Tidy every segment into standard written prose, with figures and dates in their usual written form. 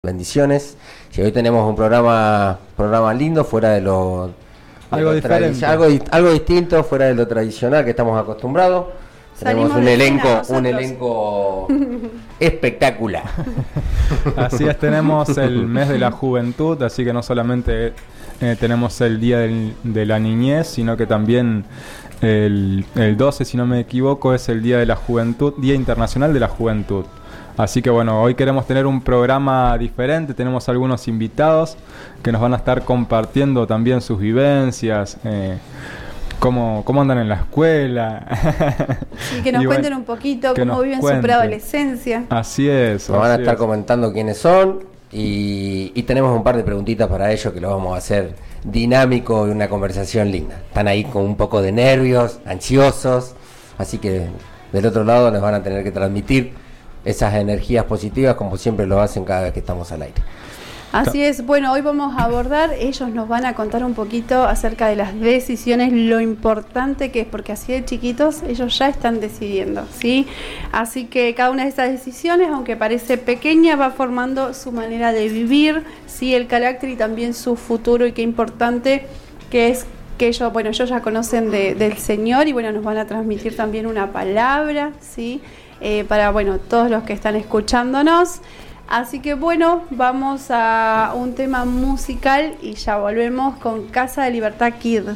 Bendiciones. Si hoy tenemos un programa lindo, fuera de lo algo diferente, algo distinto, fuera de lo tradicional que estamos acostumbrados. Tenemos un elenco espectacular. Así es, tenemos el mes de la juventud, así que no solamente tenemos el día de la niñez, sino que también el 12, si no me equivoco, es el día de la juventud, Día Internacional de la Juventud. Así que bueno, hoy queremos tener un programa diferente, tenemos algunos invitados que nos van a estar compartiendo también sus vivencias, cómo andan en la escuela. Y que nos cuenten un poquito cómo viven su preadolescencia. Así es. Nos van a estar comentando quiénes son y tenemos un par de preguntitas para ellos que lo vamos a hacer dinámico y una conversación linda. Están ahí con un poco de nervios, ansiosos, así que del otro lado nos van a tener que transmitir esas energías positivas como siempre lo hacen cada vez que estamos al aire. Así es, bueno, hoy vamos a abordar, ellos nos van a contar un poquito acerca de las decisiones, lo importante que es, porque así de chiquitos ellos ya están decidiendo, ¿sí? Así que cada una de esas decisiones, aunque parece pequeña, va formando su manera de vivir, ¿sí? El carácter y también su futuro, y qué importante que es que ellos ya conocen del Señor y bueno, nos van a transmitir también una palabra, ¿sí? Para todos los que están escuchándonos. Así que bueno, vamos a un tema musical y ya volvemos con Casa de Libertad Kids.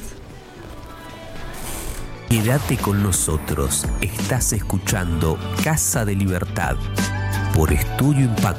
Quédate con nosotros, estás escuchando Casa de Libertad por Estudio Impacto.